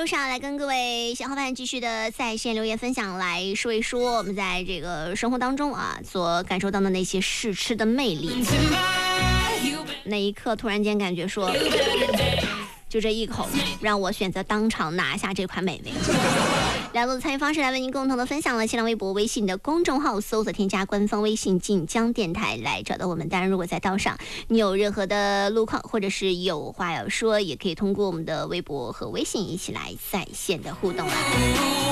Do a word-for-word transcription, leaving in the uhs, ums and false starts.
路上来跟各位小伙伴继续的在线留言分享，来说一说我们在这个生活当中啊所感受到的那些试吃的魅力。那一刻突然间感觉说，就这一口让我选择当场拿下这款美味。两种参与方式来为您共同的分享了新浪微博、微信的公众号，搜索添加官方微信晋江电台来找到我们。当然如果在道上你有任何的路况或者是有话要说，也可以通过我们的微博和微信一起来在线的互动啦。